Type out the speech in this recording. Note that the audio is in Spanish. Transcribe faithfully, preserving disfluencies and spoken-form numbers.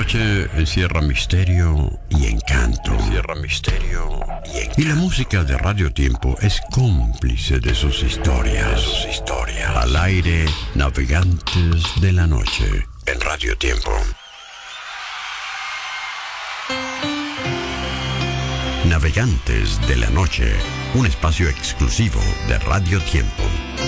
noche encierra misterio y encanto. Encierra misterio y encanto. Y la música de Radio Tiempo es cómplice de sus historias. De sus historias. Al aire, Navegantes de la Noche, en Radio Tiempo. Navegantes de la Noche, un espacio exclusivo de Radio Tiempo.